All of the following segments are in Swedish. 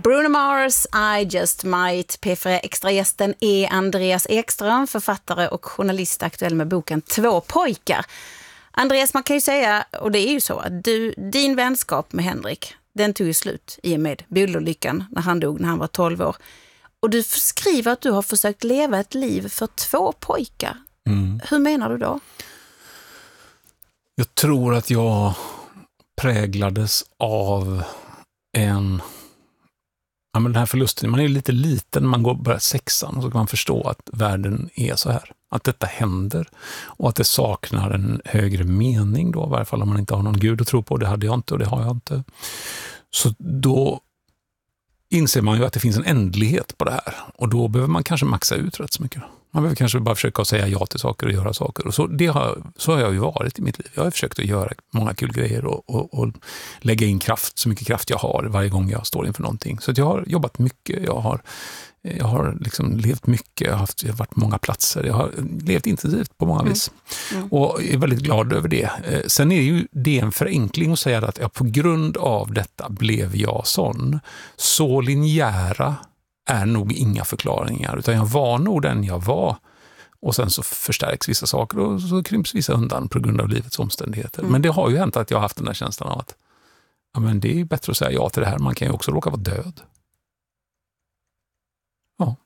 Bruno Mars, I Just Might. P4 Extra-gästen är Andreas Ekström, författare och journalist, aktuell med boken Två pojkar. Andreas, man kan ju säga, och det är ju så, att din vänskap med Henrik, den tog ju slut i och med bilolyckan när han dog när han var 12 år. Och du skriver att du har försökt leva ett liv för 2 pojkar. Hur menar du då? Jag tror att jag präglades av den här förlusten. Man är ju lite liten när man börjar 6:an och så kan man förstå att världen är så här. Att detta händer och att det saknar en högre mening då, i varje fall om man inte har någon gud att tro på. Det hade jag inte och det har jag inte. Så då inser man ju att det finns en ändlighet på det här. Och då behöver man kanske maxa ut rätt så mycket. Man behöver kanske bara försöka säga ja till saker och göra saker. Och så har jag ju varit i mitt liv. Jag har försökt att göra många kul grejer och lägga in så mycket kraft jag har varje gång jag står inför någonting. Så att jag har jobbat mycket. Jag har liksom levt mycket. Jag har varit på många platser. Jag har levt intensivt på många vis. Och är väldigt glad över det. Sen är ju det en förenkling att säga att på grund av detta blev jag sån. Så linjära är nog inga förklaringar, utan jag var nog den jag var och sen så förstärks vissa saker och så krymps vissa undan på grund av livets omständigheter. Men det har ju hänt att jag har haft den där känslan av att men det är bättre att säga ja till det här, man kan ju också råka vara död. Ja.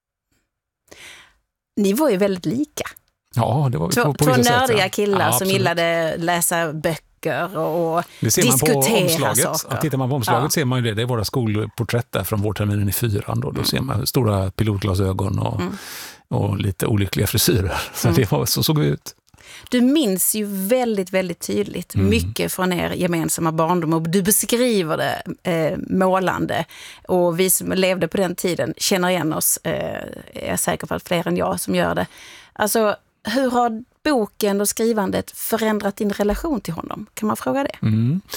Ni var ju väldigt lika. Ja, det var vi på två vissa nördiga sätt, killar som absolut. gillade läsa böcker och det ser man diskutera på saker. Tittar man på omslaget ser man ju det är våra skolporträtt där från vårterminen i 4:an då ser man stora pilotglasögon och lite olyckliga frisyrer. Så så såg vi ut. Du minns ju väldigt, väldigt tydligt mycket från er gemensamma barndom och du beskriver det målande. Och vi som levde på den tiden känner igen oss, är jag säker på att fler än jag som gör det. Alltså, hur har boken och skrivandet förändrat din relation till honom? Kan man fråga det?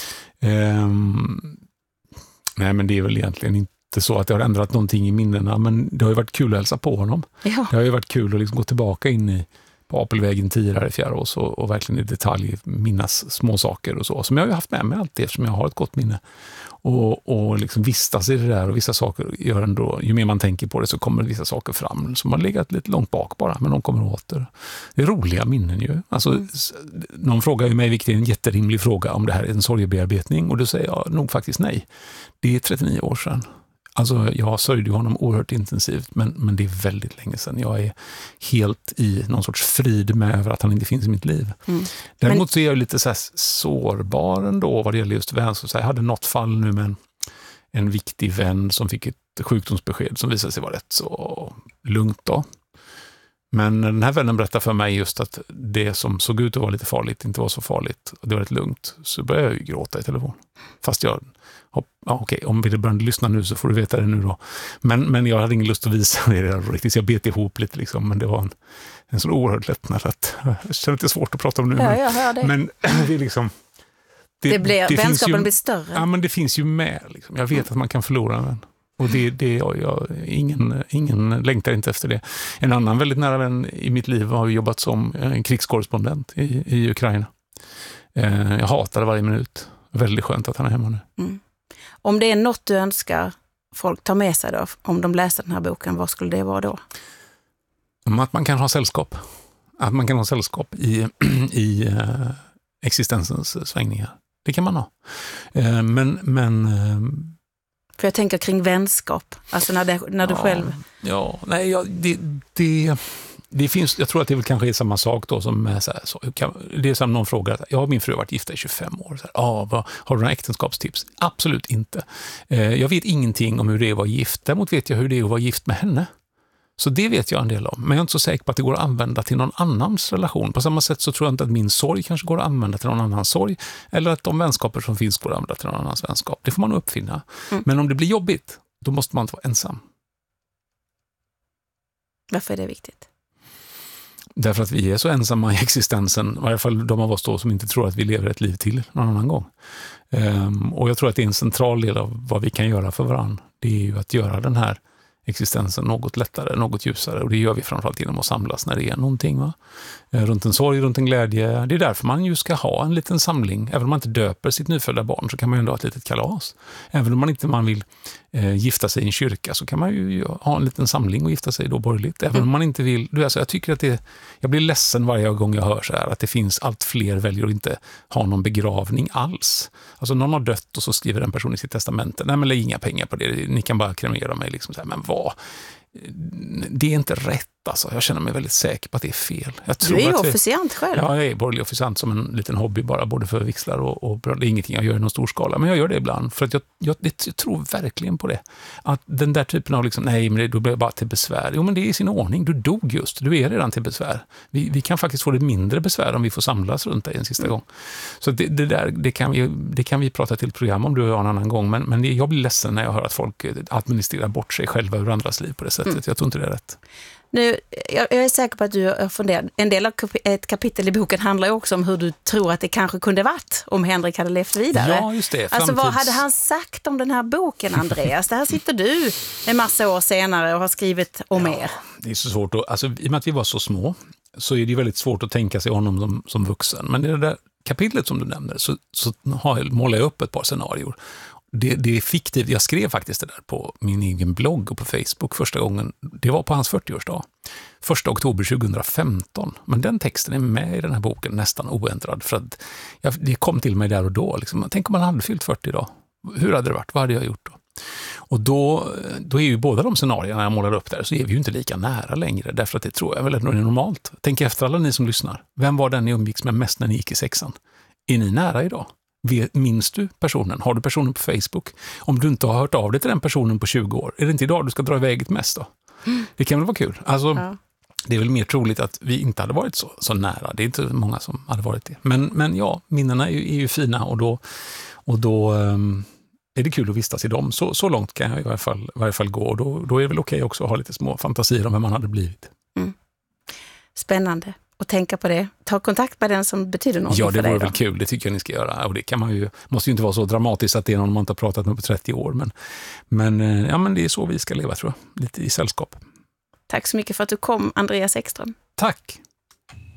Nej, men det är väl egentligen inte så att det har ändrat någonting i minnena, men det har ju varit kul att hälsa på honom. Ja. Det har ju varit kul att liksom gå tillbaka in på Apelvägen 10 här i Fjärås och verkligen i detalj minnas små saker och så. Som jag har ju haft med mig alltid eftersom jag har ett gott minne. Och liksom vistas i det där och vissa saker gör ändå, ju mer man tänker på det så kommer vissa saker fram som har legat lite långt bak bara, men de kommer åter. Det är roliga minnen ju. Alltså, någon frågar ju mig, vilket är en jätterimlig fråga, om det här är en sorgebearbetning och då säger jag nog faktiskt nej. Det är 39 år sedan. Alltså jag sörjde honom oerhört intensivt men det är väldigt länge sedan. Jag är helt i någon sorts frid med över att han inte finns i mitt liv. Däremot så är jag lite så här sårbar ändå vad det gäller just vän. Så jag hade något fall nu med en viktig vän som fick ett sjukdomsbesked som visade sig vara rätt så lugnt då. Men den här vännen berättade för mig just att det som såg ut att vara lite farligt inte var så farligt och det var rätt lugnt. Så började jag ju gråta i telefon. Fast jag okej, om vi börjar lyssna nu så får du veta det nu då. Men jag hade ingen lust att visa det riktigt, så jag bet ihop lite liksom. Men det var en så oerhört lättnad att jag känner det är svårt att prata om nu. Men det är liksom... Vänskapen blir större. Ja, men det finns ju med. Liksom. Jag vet att man kan förlora en vän. Och ingen längtar inte efter det. En annan väldigt nära vän i mitt liv har jobbat som en krigskorrespondent i Ukraina. Jag hatade varje minut. Väldigt skönt att han är hemma nu. Om det är något du önskar folk tar med sig då, om de läser den här boken, vad skulle det vara då? Att man kan ha sällskap. Att man kan ha sällskap i existensens svängningar. Det kan man ha. För jag tänker kring vänskap. Alltså när du själv... Ja, nej, det finns, jag tror att det kanske är samma sak då som är så här, det är som någon frågar, jag och min fru har varit gifta i 25 år. Så här, har du några äktenskapstips? Absolut inte. Jag vet ingenting om hur det är att vara gift. Däremot vet jag hur det är att vara gift med henne. Så det vet jag en del om. Men jag är inte så säker på att det går att använda till någon annans relation. På samma sätt så tror jag inte att min sorg kanske går att använda till någon annans sorg. Eller att de vänskaper som finns går att använda till någon annans vänskap. Det får man uppfinna. Men om det blir jobbigt, då måste man inte vara ensam. Varför är det viktigt? Därför att vi är så ensamma i existensen, i varje fall de av oss då som inte tror att vi lever ett liv till någon annan gång. Och jag tror att det är en central del av vad vi kan göra för varandra. Det är ju att göra den här existensen något lättare, något ljusare. Och det gör vi framförallt genom att samlas när det är någonting. Va? Runt en sorg, runt en glädje. Det är därför man ju ska ha en liten samling. Även om man inte döper sitt nyfödda barn så kan man ju ändå ha ett litet kalas. Även om man vill gifta sig i en kyrka så kan man ju ha en liten samling och gifta sig då borgerligt. Även om man inte vill. Jag tycker att jag blir ledsen varje gång jag hör så här att det finns allt fler väljer att inte ha någon begravning alls. Alltså någon har dött och så skriver en person i sitt testamente, nej men lägg inga pengar på det, ni kan bara kremera mig. Liksom så här, men vad? Det är inte rätt alltså. Jag känner mig väldigt säker på att det är fel. Du är ju officiant själv. Ja, jag är borgerlig officiant som en liten hobby bara, både för vigslar och det är ingenting jag gör i någon stor skala, men jag gör det ibland för att jag tror verkligen på det. Att den där typen av liksom, nej men då blir jag bara till besvär. Jo men det är i sin ordning, du dog just, du är redan till besvär. Vi kan faktiskt få det mindre besvär om vi får samlas runt dig en sista gång. Så det kan vi prata till program om du har en annan gång, men jag blir ledsen när jag hör att folk administrerar bort sig själva ur andras liv på det sättet. Jag tror inte det är rätt. Nu, jag är säker på att du har funderat. En del av ett kapitel i boken handlar ju också om hur du tror att det kanske kunde varit om Henrik hade levt vidare. Ja, just det. Alltså vad hade han sagt om den här boken, Andreas? Det här sitter du en massa år senare och har skrivit om er. Det är så svårt att, alltså, i och med att vi var så små så är det väldigt svårt att tänka sig honom som vuxen. Men i det där kapitlet som du nämner så målar jag upp ett par scenarier. Det är fiktivt. Jag skrev faktiskt det där på min egen blogg och på Facebook första gången. Det var på hans 40-årsdag. 1 oktober 2015. Men den texten är med i den här boken nästan oändrad. För att det kom till mig där och då. Liksom. Tänk om man hade fyllt 40 idag. Hur hade det varit? Vad hade jag gjort då? Och då är ju båda de scenarierna jag målar upp där så är vi ju inte lika nära längre. Därför att det tror jag väl ändå är normalt. Tänk efter alla ni som lyssnar. Vem var den ni umgicks med mest när ni gick i 6:an? Är ni nära idag? Minns du personen? Har du personen på Facebook? Om du inte har hört av dig till den personen på 20 år, är det inte idag du ska dra iväg mest då? Det kan väl vara kul. Alltså, det är väl mer troligt att vi inte hade varit så nära. Det är inte många som hade varit det. Men ja, minnena är ju fina och då är det kul att vistas i dem. Så långt kan jag i varje fall gå. Och då är det väl okej också att ha lite små fantasier om vem man hade blivit. Spännande. Och tänka på det. Ta kontakt med den som betyder något för dig. Ja, det vore väl kul. Det tycker jag ni ska göra. Och det kan man ju, måste ju inte vara så dramatiskt att det är någon man inte har pratat med på 30 år. Men det är så vi ska leva, tror jag. Lite i sällskap. Tack så mycket för att du kom, Andreas Ekström. Tack!